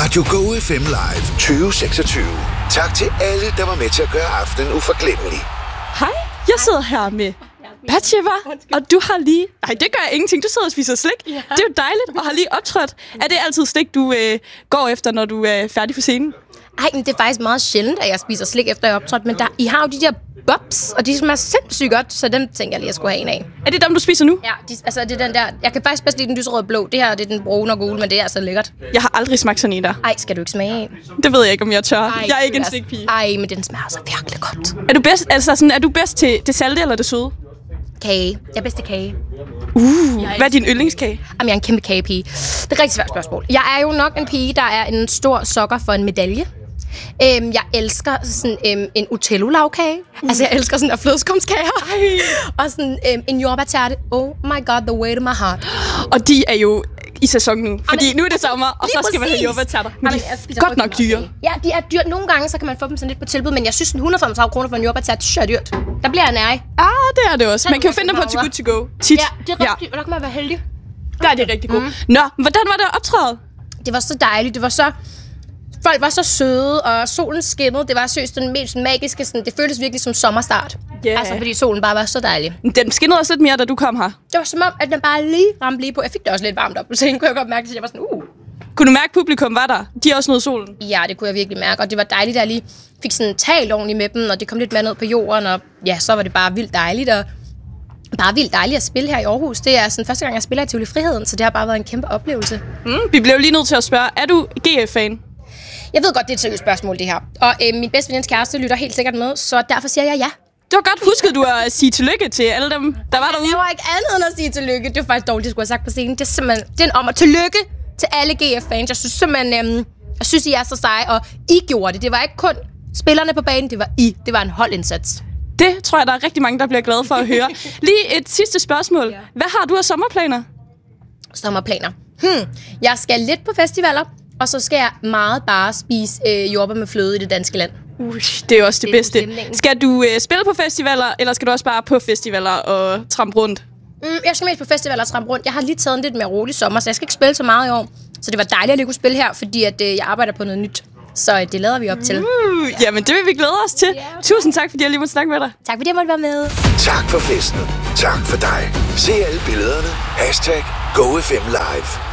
Radio Go FM Live 2026. Tak til alle, der var med til at gøre aftenen uforglemmelig. Hej, jeg sidder her med Batsheva, og du har lige... Nej, det gør jeg ingenting. Du sidder og spiser slik. Ja. Det er jo dejligt, og har lige optrådt. Er det altid slik, du går efter, når du er færdig på scenen? Ej, men det er faktisk meget sjældent, at jeg spiser slik, efter jeg er optrådt. Men I har jo de der bobs, og de smager sindssygt godt, så dem tænker jeg lige, at jeg skulle have en af. Er det dem, du spiser nu? Ja, altså det er den der... Jeg kan faktisk bedst lide den lyserøde blå. Det her, det er den brune og gule, men det er altså lækkert. Jeg har aldrig smagt sådan en der. Ej, skal du ikke smage en? Det ved jeg ikke, om jeg tør. Ej, Jeg er ikke en slikpige. Ej, men den smager altså virkelig godt. Er du bedst til det salte eller det søde? Kage. Jeg er bedst til kage. Hvad er din yndlingskage? Jamen, jeg er en kæmpe kagepige. Det er et rigtig svært spørgsmål. Jeg er jo nok en pige, der er en stor sokker for en medalje. Jeg elsker sådan en Utello-lavkage. Altså, jeg elsker sådan der flødeskumskager. Og sådan en jordbærtærte. Oh my god, the way to my heart. Og de er jo i sæson nu, fordi nu er det sommer, og så skal man have jordbærtærter. Men de er godt nok dyre. Ja, de er dyrt. Nogle gange, så kan man få dem sådan lidt på tilbud, men jeg synes, 135 kroner for en jordbærtært, det er dyrt. Der bliver jeg nærig. Det er det også. Man kan jo finde dem på Too Good To Go. Tit. Ja, det er rigtig, og der kan man være heldig. Der er det rigtig godt. Nå, hvordan var det at optræde? Det var så dejligt. Det var så... Folk var så søde, og solen skinnede. Det var seriøst den mest magiske... Sådan, det føltes virkelig som sommerstart. Yeah. Altså, fordi solen bare var så dejlig. Den skinnede også lidt mere, da du kom her. Det var som om, at den bare lige ramte lige på. Jeg fik det også lidt varmt op på scenen, kunne jeg godt mærke, at jeg var sådan, Kunne du mærke, publikum var der? De har også noget solen. Ja, det kunne jeg virkelig mærke, og det var dejligt, at jeg lige fik sådan talt ordentligt med dem, og det kom lidt mere ned på jorden, og ja, så var det bare vildt dejligt, og bare vildt dejligt at spille her i Aarhus. Det er sådan første gang, jeg spiller i Tivoli Friheden, så det har bare været en kæmpe oplevelse. Vi blev lige nødt til at spørge, er du GF-fan? Jeg ved godt, det er et seriøst spørgsmål, det her. Og min bedste venindens kæreste lytter helt sikkert med, så derfor siger jeg ja. Det var godt husket, du at sige tillykke til alle dem, der var derude. Jeg var ikke andet end at sige tillykke. Det var faktisk dårligt, det skulle have sagt på scenen. Det er simpelthen det er en ommer. Tillykke til alle GF-fans. Jeg synes simpelthen, jeg synes, I er så seje, og I gjorde det. Det var ikke kun spillerne på banen, det var I. Det var en holdindsats. Det tror jeg, der er rigtig mange, der bliver glade for at høre. Lige et sidste spørgsmål. Hvad har du af sommerplaner? Sommerplaner? Jeg skal lidt på festivaler, og så skal jeg meget bare spise jordbær med fløde i det danske land. Det er også det bedste. Skal du spille på festivaler, eller skal du også bare på festivaler og trampe rundt? Jeg skal mest på festivaler og trampe rundt. Jeg har lige taget en lidt mere rolig sommer, så jeg skal ikke spille så meget i år. Så det var dejligt at lige kunne spille her, fordi at, jeg arbejder på noget nyt. Så det lader vi op til. Jamen, det vil vi glæde os til. Tusind tak, fordi jeg lige måtte snakke med dig. Tak fordi jeg måtte være med. Tak for festen. Tak for dig. Se alle billederne. #GoFM Live.